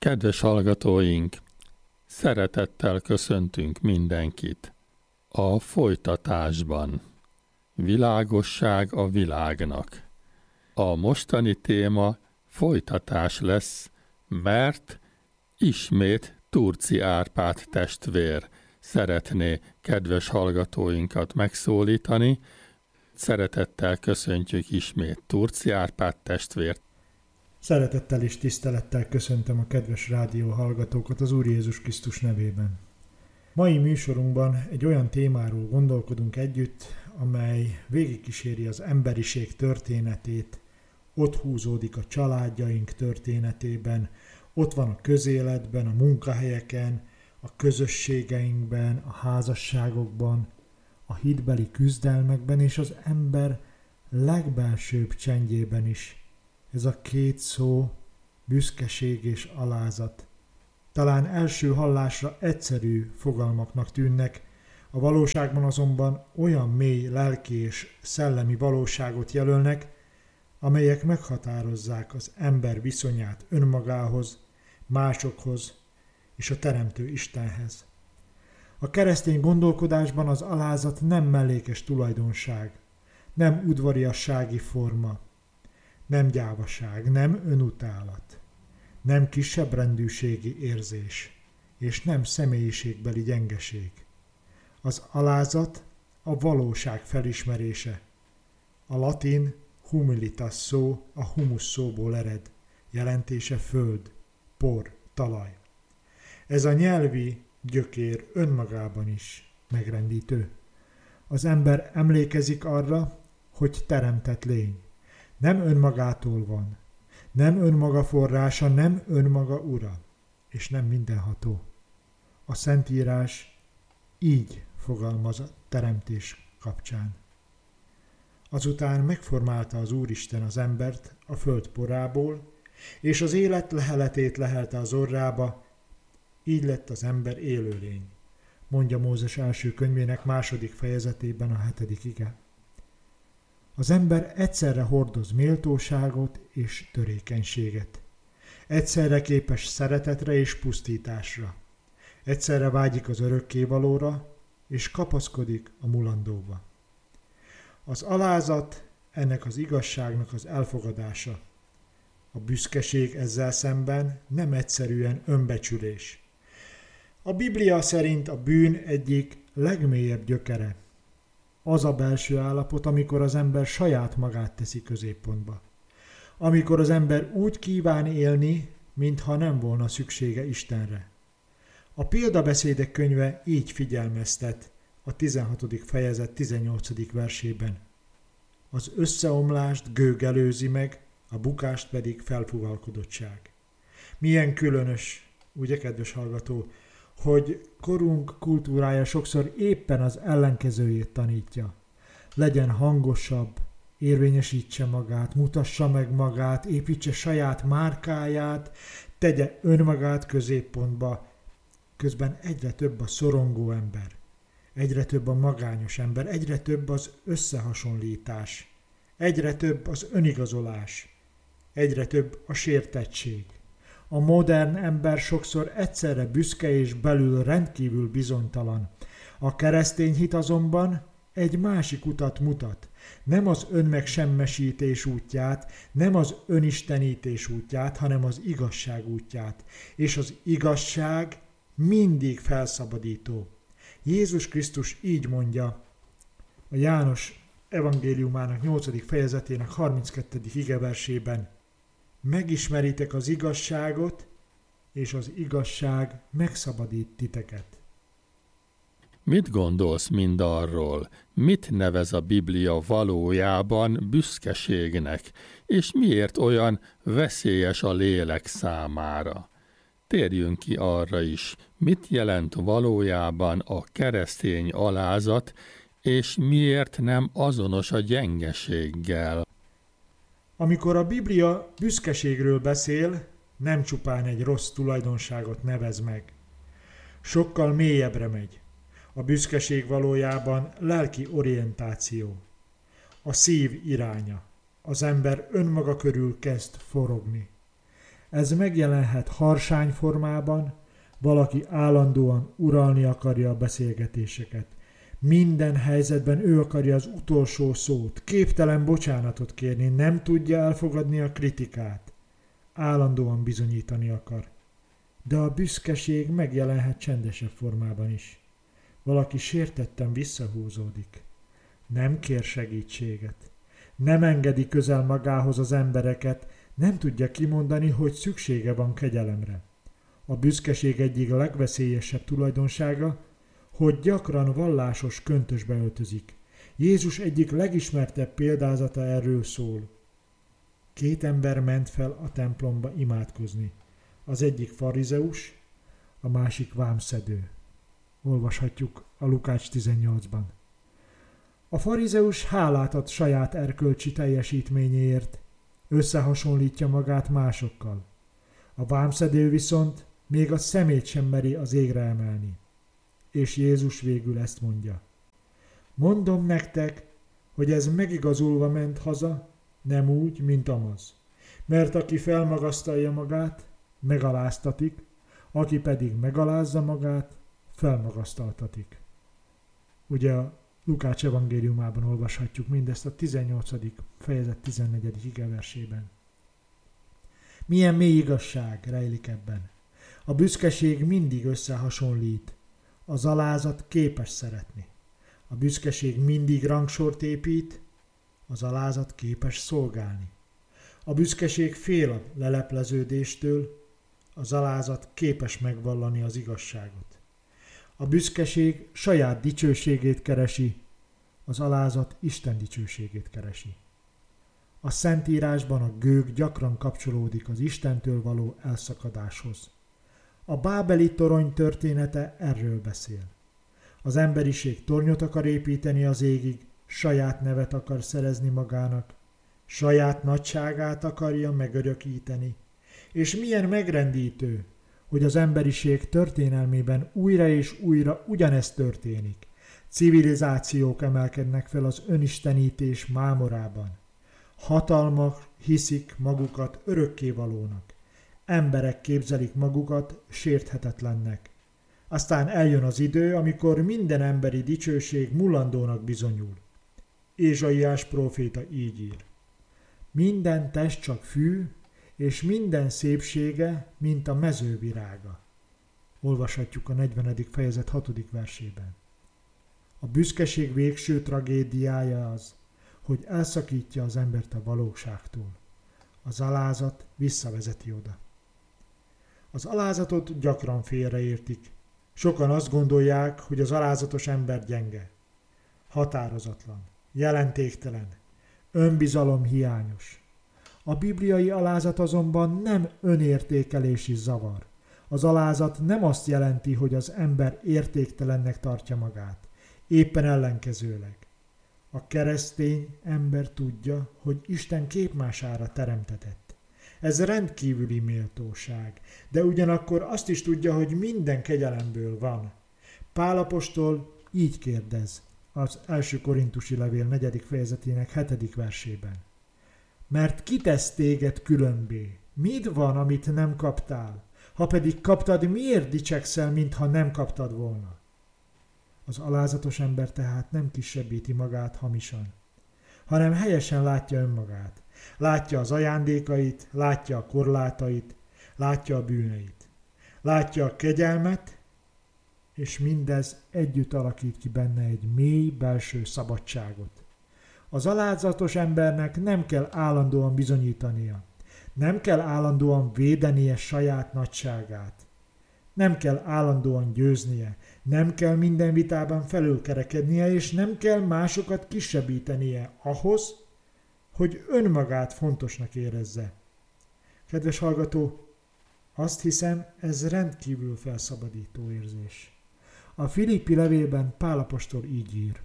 Kedves hallgatóink, szeretettel köszöntünk mindenkit a folytatásban. Világosság a világnak. A mostani téma folytatás lesz, mert ismét Turci Árpád testvér szeretné kedves hallgatóinkat megszólítani. Szeretettel köszöntjük ismét Turci Árpád testvért. Szeretettel és tisztelettel köszöntöm a kedves rádió hallgatókat az Úr Jézus Krisztus nevében. Mai műsorunkban egy olyan témáról gondolkodunk együtt, amely végigkíséri az emberiség történetét, ott húzódik a családjaink történetében, ott van a közéletben, a munkahelyeken, a közösségeinkben, a házasságokban, a hitbeli küzdelmekben és az ember legbelsőbb csendjében is. Ez a két szó, büszkeség és alázat. Talán első hallásra egyszerű fogalmaknak tűnnek, a valóságban azonban olyan mély lelki és szellemi valóságot jelölnek, amelyek meghatározzák az ember viszonyát önmagához, másokhoz és a Teremtő Istenhez. A keresztény gondolkodásban az alázat nem mellékes tulajdonság, nem udvariassági forma, nem gyávaság, nem önutálat, nem kisebbrendűségi érzés, és nem személyiségbeli gyengeség. Az alázat a valóság felismerése. A latin humilitas szó a humus szóból ered, jelentése föld, por, talaj. Ez a nyelvi gyökér önmagában is megrendítő. Az ember emlékezik arra, hogy teremtett lény. Nem önmagától van, nem önmaga forrása, nem önmaga ura, és nem mindenható. A Szentírás így fogalmaz a teremtés kapcsán. Azután megformálta az Úristen az embert a föld porából, és az élet leheletét lehelte az orrába, így lett az ember élőlény, mondja Mózes első könyvének 2. fejezetében a 7. ige. Az ember egyszerre hordoz méltóságot és törékenységet. Egyszerre képes szeretetre és pusztításra. Egyszerre vágyik az örökkévalóra, és kapaszkodik a mulandóba. Az alázat ennek az igazságnak az elfogadása. A büszkeség ezzel szemben nem egyszerűen önbecsülés. A Biblia szerint a bűn egyik legmélyebb gyökere. Az a belső állapot, amikor az ember saját magát teszi középpontba. Amikor az ember úgy kíván élni, mintha nem volna szüksége Istenre. A Példabeszédek könyve így figyelmeztet a 16. fejezet 18. versében. Az összeomlást gőg előzi meg, a bukást pedig felfúvalkodottság. Milyen különös, ugye kedves hallgató, hogy korunk kultúrája sokszor éppen az ellenkezőjét tanítja. Legyen hangosabb, érvényesítse magát, mutassa meg magát, építse saját márkáját, tegye önmagát középpontba. Közben egyre több a szorongó ember, egyre több a magányos ember, egyre több az összehasonlítás, egyre több az önigazolás, egyre több a sértettség. A modern ember sokszor egyszerre büszke és belül rendkívül bizonytalan. A keresztény hit azonban egy másik utat mutat. Nem az önmegsemmisítés útját, nem az önistenítés útját, hanem az igazság útját. És az igazság mindig felszabadító. Jézus Krisztus így mondja a János evangéliumának 8. fejezetének 32. igeversében: megismeritek az igazságot, és az igazság megszabadít titeket. Mit gondolsz mindarról? Mit nevez a Biblia valójában büszkeségnek, és miért olyan veszélyes a lélek számára? Térjünk ki arra is, mit jelent valójában a keresztény alázat, és miért nem azonos a gyengeséggel. Amikor a Biblia büszkeségről beszél, nem csupán egy rossz tulajdonságot nevez meg. Sokkal mélyebbre megy. A büszkeség valójában lelki orientáció. A szív iránya. Az ember önmaga körül kezd forogni. Ez megjelenhet harsány formában, valaki állandóan uralni akarja a beszélgetéseket. Minden helyzetben ő akarja az utolsó szót, képtelen bocsánatot kérni, nem tudja elfogadni a kritikát. Állandóan bizonyítani akar. De a büszkeség megjelenhet csendesebb formában is. Valaki sértetten visszahúzódik. Nem kér segítséget. Nem engedi közel magához az embereket, nem tudja kimondani, hogy szüksége van kegyelemre. A büszkeség egyik legveszélyesebb tulajdonsága, hogy gyakran vallásos köntösbe öltözik. Jézus egyik legismertebb példázata erről szól. 2 ember ment fel a templomba imádkozni. Az egyik farizeus, a másik vámszedő. Olvashatjuk a Lukács 18-ban. A farizeus hálát ad saját erkölcsi teljesítményéért, összehasonlítja magát másokkal. A vámszedő viszont még a szemét sem meri az égre emelni. És Jézus végül ezt mondja. Mondom nektek, hogy ez megigazulva ment haza, nem úgy, mint amaz. Mert aki felmagasztalja magát, megaláztatik, aki pedig megalázza magát, felmagasztaltatik. Ugye a Lukács evangéliumában olvashatjuk mindezt a 18. fejezet 14. igeversében. Milyen mély igazság rejlik ebben. A büszkeség mindig összehasonlít. Az alázat képes szeretni. A büszkeség mindig rangsort épít, az alázat képes szolgálni. A büszkeség fél a lelepleződéstől, az alázat képes megvallani az igazságot. A büszkeség saját dicsőségét keresi, az alázat Isten dicsőségét keresi. A Szentírásban a gőg gyakran kapcsolódik az Istentől való elszakadáshoz. A bábeli torony története erről beszél. Az emberiség tornyot akar építeni az égig, saját nevet akar szerezni magának, saját nagyságát akarja megörökíteni. És milyen megrendítő, hogy az emberiség történelmében újra és újra ugyanezt történik. Civilizációk emelkednek fel az önistenítés mámorában. Hatalmak hiszik magukat örökkévalónak. Emberek képzelik magukat sérthetetlennek. Aztán eljön az idő, amikor minden emberi dicsőség mullandónak bizonyul. Ézsaiás próféta így ír. Minden test csak fű, és minden szépsége, mint a mező virága. Olvashatjuk a 40. fejezet 6. versében. A büszkeség végső tragédiája az, hogy elszakítja az embert a valóságtól. Az alázat visszavezeti oda. Az alázatot gyakran félreértik. Sokan azt gondolják, hogy az alázatos ember gyenge, határozatlan, jelentéktelen, önbizalomhiányos. A bibliai alázat azonban nem önértékelési zavar. Az alázat nem azt jelenti, hogy az ember értéktelennek tartja magát. Éppen ellenkezőleg. A keresztény ember tudja, hogy Isten képmására teremtetett. Ez rendkívüli méltóság, de ugyanakkor azt is tudja, hogy minden kegyelemből van. Pál apostol így kérdez az 1. Korintusi levél 4. fejezetének 7. versében. Mert ki tesz téged különbé? Mit van, amit nem kaptál? Ha pedig kaptad, miért dicsekszel, mintha nem kaptad volna? Az alázatos ember tehát nem kisebbíti magát hamisan, hanem helyesen látja önmagát. Látja az ajándékait, látja a korlátait, látja a bűneit. Látja a kegyelmet, és mindez együtt alakít ki benne egy mély belső szabadságot. Az alázatos embernek nem kell állandóan bizonyítania, nem kell állandóan védenie saját nagyságát, nem kell állandóan győznie, nem kell minden vitában felülkerekednie, és nem kell másokat kisebbítenie ahhoz, hogy önmagát fontosnak érezze. Kedves hallgató, azt hiszem, ez rendkívül felszabadító érzés. A Filippi levélben Pál apostol így ír.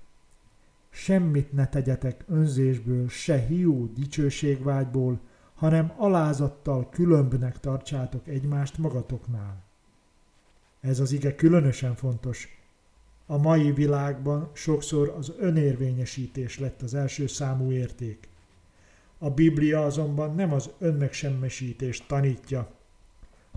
Semmit ne tegyetek önzésből, se hiú dicsőségvágyból, hanem alázattal különbnek tartsátok egymást magatoknál. Ez az ige különösen fontos. A mai világban sokszor az önérvényesítés lett az első számú érték. A Biblia azonban nem az önmegsemmisítést tanítja,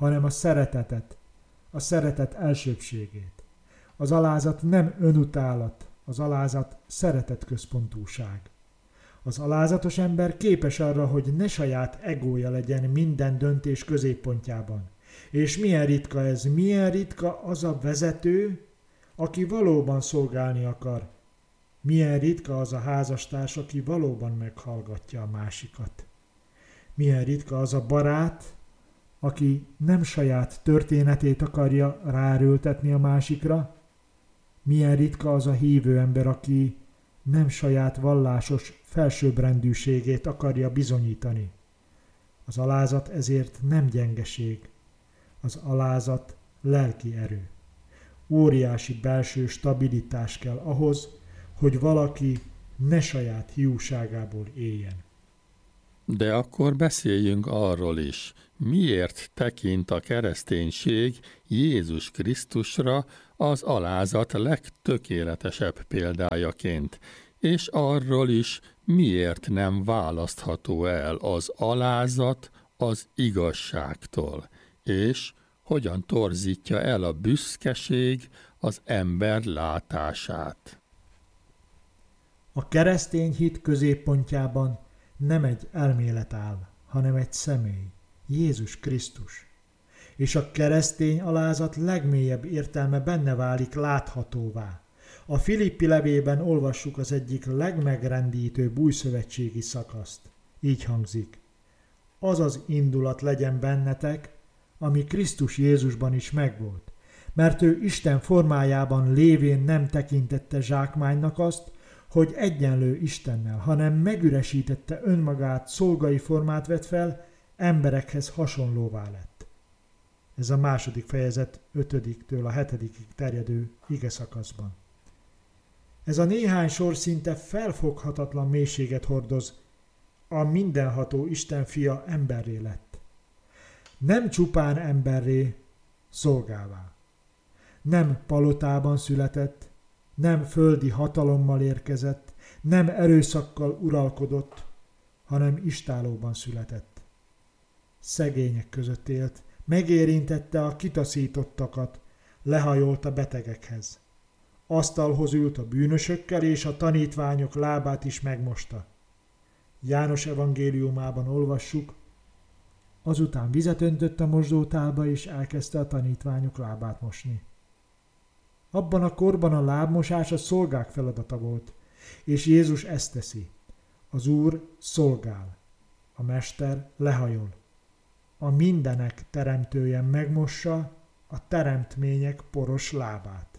hanem a szeretetet, a szeretet elsőbbségét. Az alázat nem önutálat, az alázat szeretetközpontúság. Az alázatos ember képes arra, hogy ne saját egója legyen minden döntés középpontjában. És milyen ritka ez, milyen ritka az a vezető, aki valóban szolgálni akar. Milyen ritka az a házastárs, aki valóban meghallgatja a másikat. Milyen ritka az a barát, aki nem saját történetét akarja ráerőltetni a másikra. Milyen ritka az a hívő ember, aki nem saját vallásos felsőbbrendűségét akarja bizonyítani. Az alázat ezért nem gyengeség, az alázat lelki erő. Óriási belső stabilitás kell ahhoz, hogy valaki ne saját hiúságából éljen. De akkor beszéljünk arról is, miért tekint a kereszténység Jézus Krisztusra az alázat legtökéletesebb példájaként, és arról is, miért nem választható el az alázat az igazságtól, és hogyan torzítja el a büszkeség az ember látását. A keresztény hit középpontjában nem egy elmélet áll, hanem egy személy, Jézus Krisztus. És a keresztény alázat legmélyebb értelme benne válik láthatóvá. A Filippi levélben olvassuk az egyik legmegrendítőbb újszövetségi szakaszt. Így hangzik: az az indulat legyen bennetek, ami Krisztus Jézusban is megvolt, mert ő Isten formájában lévén nem tekintette zsákmánynak azt, hogy egyenlő Istennel, hanem megüresítette önmagát, szolgai formát vett fel, emberekhez hasonlóvá lett. Ez a 2. fejezet 5-től a 7. terjedő igeszakaszban. Ez a néhány sor szinte felfoghatatlan mélységet hordoz. A mindenható Isten fia emberré lett. Nem csupán emberré, szolgává. Nem palotában született, nem földi hatalommal érkezett, nem erőszakkal uralkodott, hanem istálóban született. Szegények között élt, megérintette a kitaszítottakat, lehajolt a betegekhez. Asztalhoz ült a bűnösökkel, és a tanítványok lábát is megmosta. János evangéliumában olvassuk: azután vizet öntött a mosdótálba, és elkezdte a tanítványok lábát mosni. Abban a korban a lábmosás a szolgák feladata volt, és Jézus ezt teszi. Az Úr szolgál, a Mester lehajol. A mindenek teremtője megmossa a teremtmények poros lábát.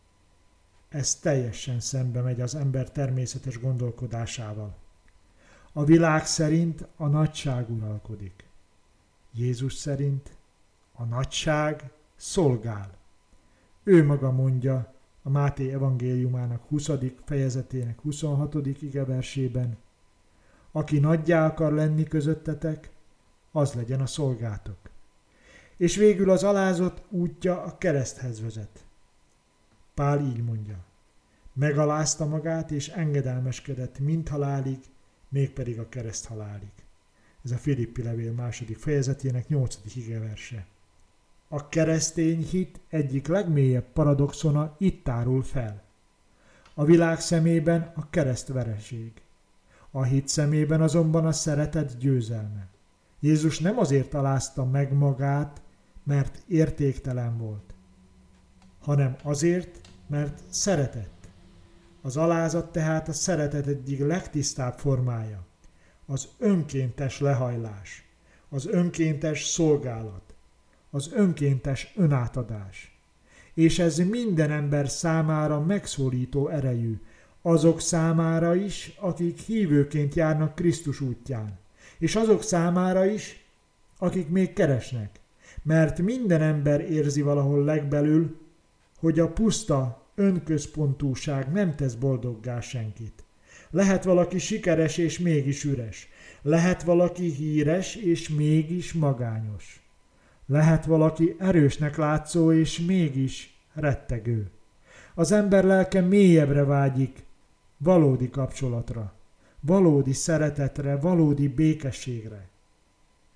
Ez teljesen szembe megy az ember természetes gondolkodásával. A világ szerint a nagyság uralkodik. Jézus szerint a nagyság szolgál. Ő maga mondja a Máté evangéliumának 20. fejezetének 26. igeversében: aki nagyjá akar lenni közöttetek, az legyen a szolgátok. És végül az alázat útja a kereszthez vezet. Pál így mondja: megalázta magát és engedelmeskedett mindhalálig, mégpedig a kereszt halálig. Ez a Filippi levél 2. fejezetének 8. igeverse. A keresztény hit egyik legmélyebb paradoxona itt tárul fel. A világ szemében a kereszt vereség. A hit szemében azonban a szeretet győzelme. Jézus nem azért alázta meg magát, mert értéktelen volt, hanem azért, mert szeretett. Az alázat tehát a szeretet egyik legtisztább formája. Az önkéntes lehajlás, az önkéntes szolgálat, az önkéntes önátadás. És ez minden ember számára megszólító erejű, azok számára is, akik hívőként járnak Krisztus útján, és azok számára is, akik még keresnek, mert minden ember érzi valahol legbelül, hogy a puszta önközpontúság nem tesz boldoggá senkit. Lehet valaki sikeres és mégis üres. Lehet valaki híres és mégis magányos. Lehet valaki erősnek látszó és mégis rettegő. Az ember lelke mélyebbre vágyik, valódi kapcsolatra, valódi szeretetre, valódi békességre.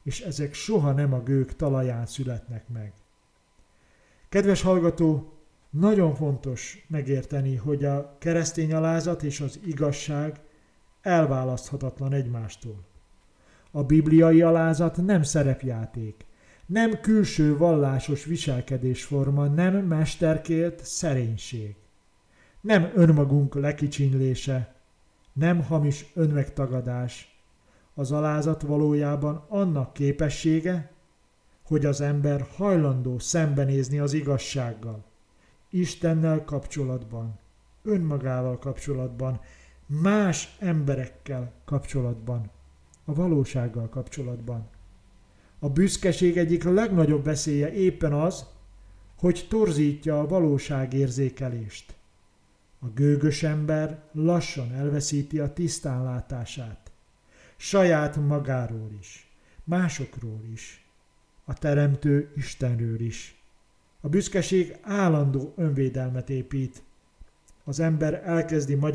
és ezek soha nem a gőg talaján születnek meg. Kedves hallgató, nagyon fontos megérteni, hogy a keresztény alázat és az igazság elválaszthatatlan egymástól. A bibliai alázat nem szerepjáték, nem külső vallásos viselkedésforma, nem mesterkélt szerénység, nem önmagunk lekicsinlése, nem hamis önmegtagadás. Az alázat valójában annak képessége, hogy az ember hajlandó szembenézni az igazsággal, Istennel kapcsolatban, önmagával kapcsolatban, más emberekkel kapcsolatban, a valósággal kapcsolatban. A büszkeség egyik legnagyobb veszélye éppen az, hogy torzítja a valóságérzékelést. A gőgös ember lassan elveszíti a tisztánlátását, saját magáról is, másokról is, a teremtő Istenről is. A büszkeség állandó önvédelmet épít. Az ember elkezdi